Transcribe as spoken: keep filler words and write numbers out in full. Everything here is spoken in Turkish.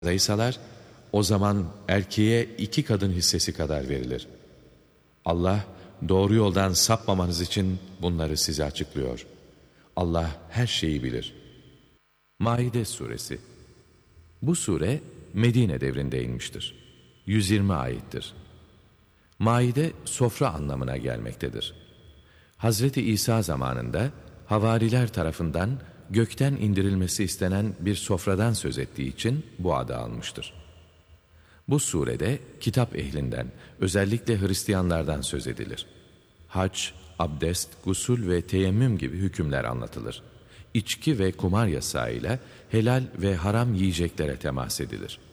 adaysalar, o zaman erkeğe iki kadın hissesi kadar verilir. Allah, doğru yoldan sapmamanız için bunları size açıklıyor. Allah her şeyi bilir. Maide Suresi. Bu sure Medine devrinde inmiştir. yüz yirmi ayettir. Maide, sofra anlamına gelmektedir. Hazreti İsa zamanında havariler tarafından gökten indirilmesi istenen bir sofradan söz ettiği için bu adı almıştır. Bu surede kitap ehlinden, özellikle Hristiyanlardan söz edilir. Hac, abdest, gusül ve teyemmüm gibi hükümler anlatılır. İçki ve kumar yasağıyla helal ve haram yiyeceklere temas edilir.